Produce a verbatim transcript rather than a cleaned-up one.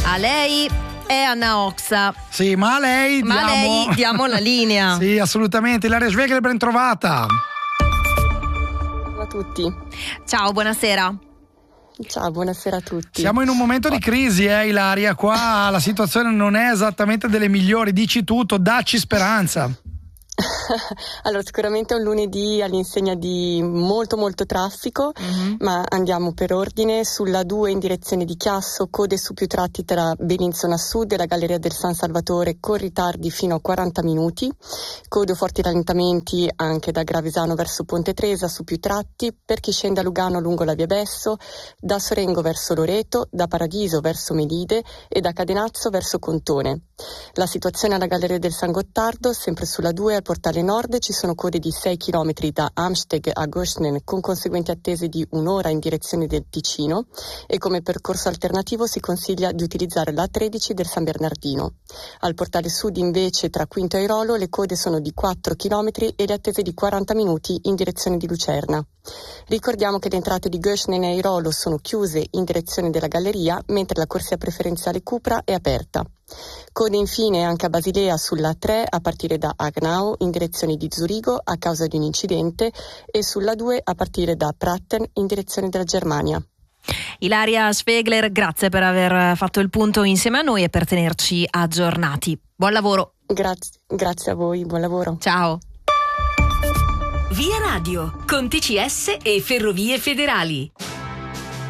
A lei è Anna Oxa. Sì, ma a lei ma diamo... a lei diamo la linea. Sì, assolutamente. Ilaria Schwegler, ben trovata. Ciao a tutti. Ciao, buonasera. Ciao, buonasera a tutti. Siamo in un momento di crisi, eh Ilaria, qua la situazione non è esattamente delle migliori, dici tutto, dacci speranza. Allora, sicuramente è un lunedì all'insegna di molto molto traffico, mm-hmm. ma andiamo per ordine. Sulla due in direzione di Chiasso, code su più tratti tra Bellinzona Sud e la Galleria del San Salvatore con ritardi fino a quaranta minuti, code o forti rallentamenti anche da Gravesano verso Ponte Tresa su più tratti, per chi scende a Lugano lungo la via Besso, da Sorengo verso Loreto, da Paradiso verso Melide e da Cadenazzo verso Contone. La situazione alla Galleria del San Gottardo, sempre sulla due al Portale Nord, ci sono code di sei chilometri da Amsteg a Goschnen con conseguenti attese di un'ora in direzione del Ticino, e come percorso alternativo si consiglia di utilizzare la tredici del San Bernardino. Al Portale Sud invece tra Quinto e Airolo le code sono di quattro chilometri e le attese di quaranta minuti in direzione di Lucerna. Ricordiamo che le entrate di Goschnen e Airolo sono chiuse in direzione della galleria, mentre la corsia preferenziale Cupra è aperta. Code infine anche a Basilea sulla tre a partire da Agnau in direzione di Zurigo a causa di un incidente, e sulla due a partire da Pratten in direzione della Germania. Ilaria Schwegler, grazie per aver fatto il punto insieme a noi e per tenerci aggiornati. Buon lavoro. Grazie, grazie a voi, buon lavoro. Ciao. Via Radio, con T C S e Ferrovie Federali.